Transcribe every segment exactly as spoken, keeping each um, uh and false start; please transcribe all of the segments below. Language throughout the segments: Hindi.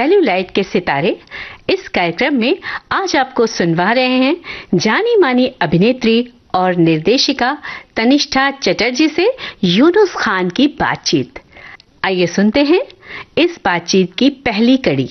सेल्यूलाइट के सितारे। इस कार्यक्रम में आज आपको सुनवा रहे हैं जानी मानी अभिनेत्री और निर्देशिका तनिष्ठा चटर्जी से यूनुस खान की बातचीत। आइए सुनते हैं इस बातचीत की पहली कड़ी।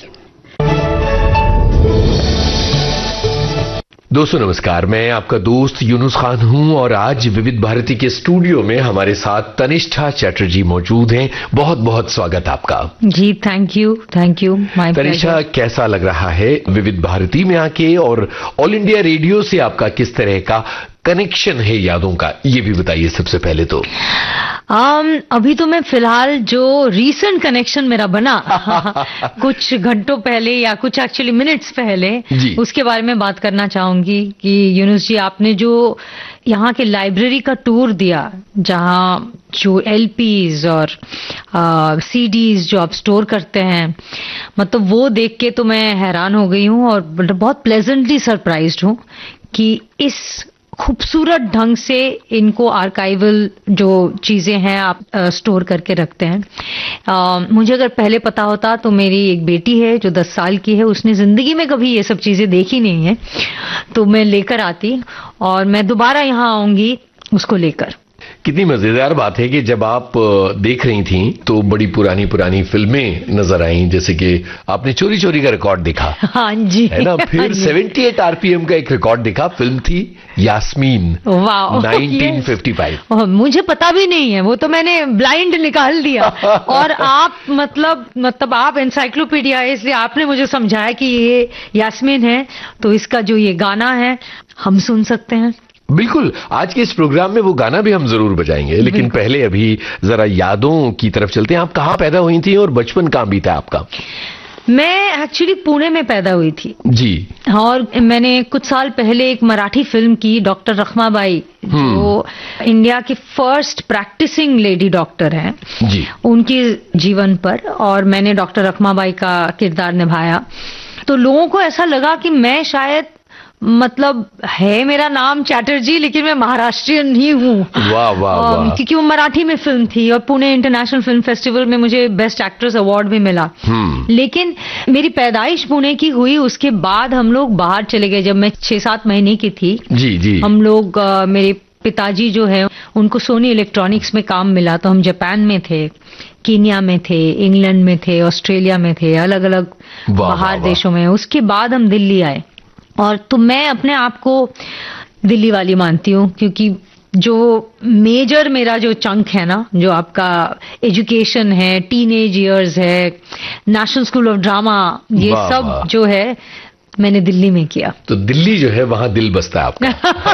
दोस्तों नमस्कार, मैं आपका दोस्त यूनुस खान हूं और आज विविध भारती के स्टूडियो में हमारे साथ तनिष्ठा चटर्जी मौजूद हैं। बहुत बहुत स्वागत आपका। जी thank you thank you my pleasure. Tanishtha, कैसा लग रहा है विविध भारती में आके, और ऑल इंडिया रेडियो से आपका किस तरह का कनेक्शन है यादों का, ये भी बताइए सबसे पहले तो। um, अभी तो मैं फिलहाल जो रीसेंट कनेक्शन मेरा बना कुछ घंटों पहले या कुछ एक्चुअली मिनट्स पहले, उसके बारे में बात करना चाहूंगी कि यूनुस जी, आपने जो यहाँ के लाइब्रेरी का टूर दिया, जहाँ जो एलपीज और सीडीज जो आप स्टोर करते हैं, मतलब वो देख के तो मैं हैरान हो गई हूँ और बहुत प्लेजेंटली सरप्राइज्ड हूँ कि इस खूबसूरत ढंग से इनको आर्काइवल जो चीजें हैं आप स्टोर करके रखते हैं। आ, मुझे अगर पहले पता होता तो मेरी एक बेटी है जो दस साल की है, उसने जिंदगी में कभी ये सब चीजें देखी नहीं है, तो मैं लेकर आती और मैं दोबारा यहाँ आऊंगी उसको लेकर। कितनी मजेदार बात है कि जब आप देख रही थीं तो बड़ी पुरानी पुरानी फिल्में नजर आईं, जैसे कि आपने चोरी चोरी का रिकॉर्ड देखा। हाँ जी, है ना। फिर अठहत्तर आरपीएम का एक रिकॉर्ड देखा, फिल्म थी यास्मीन, वाह, उन्नीस सौ पचपन। मुझे पता भी नहीं है, वो तो मैंने ब्लाइंड निकाल दिया और आप मतलब मतलब आप एनसाइक्लोपीडिया है, इसलिए आपने मुझे समझाया कि ये यास्मीन है, तो इसका जो ये गाना है हम सुन सकते हैं। बिल्कुल, आज के इस प्रोग्राम में वो गाना भी हम जरूर बजाएंगे, लेकिन पहले अभी जरा यादों की तरफ चलते हैं। आप कहाँ पैदा हुई थी और बचपन कहाँ बीता आपका? मैं एक्चुअली पुणे में पैदा हुई थी जी, और मैंने कुछ साल पहले एक मराठी फिल्म की, डॉक्टर रखमाबाई, जो इंडिया की फर्स्ट प्रैक्टिसिंग लेडी डॉक्टर हैं जी, उनके जीवन पर, और मैंने डॉक्टर रखमाबाई का किरदार निभाया। तो लोगों को ऐसा लगा कि मैं शायद, मतलब है मेरा नाम चैटर्जी, लेकिन मैं महाराष्ट्रियन ही हूँ। वाह वाह वाह। क्योंकि वो मराठी में फिल्म थी और पुणे इंटरनेशनल फिल्म फेस्टिवल में मुझे बेस्ट एक्ट्रेस अवार्ड भी मिला। लेकिन मेरी पैदाइश पुणे की हुई, उसके बाद हम लोग बाहर चले गए। जब मैं छह सात महीने की थी जी जी हम लोग, आ, मेरे पिताजी जो है उनको सोनी इलेक्ट्रॉनिक्स में काम मिला, तो हम जापान में थे, कीनिया में थे, इंग्लैंड में थे, ऑस्ट्रेलिया में थे, अलग अलग बाहर देशों में। उसके बाद हम दिल्ली आए, और तो मैं अपने आप को दिल्ली वाली मानती हूँ, क्योंकि जो मेजर मेरा जो चंक है ना, जो आपका एजुकेशन है, टीनेज इयर्स है, नेशनल स्कूल ऑफ ड्रामा, ये सब जो है मैंने दिल्ली में किया। तो दिल्ली जो है वहां दिल बसता है आपका।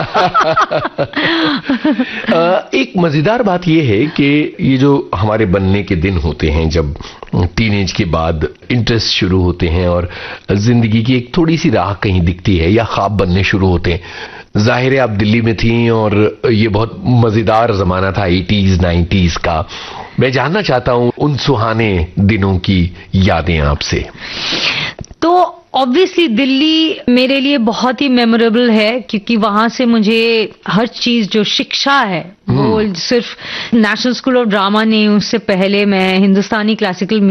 एक मजेदार बात यह है कि ये जो हमारे बनने के दिन होते हैं, जब टीनेज के बाद इंटरेस्ट शुरू होते हैं और जिंदगी की एक थोड़ी सी राह कहीं दिखती है या ख्वाब बनने शुरू होते हैं। जाहिर है आप दिल्ली में थी और ये बहुत मजेदार जमाना था एटीज़ नाइंटीज़ का। मैं जानना चाहता हूं उन सुहाने दिनों की यादें आपसे। तो ऑब्वियसली दिल्ली मेरे लिए बहुत ही मेमोरेबल है, क्योंकि वहां से मुझे हर चीज जो शिक्षा है, वो सिर्फ नेशनल स्कूल ऑफ ड्रामा नहीं, उससे पहले मैं हिंदुस्तानी क्लासिकल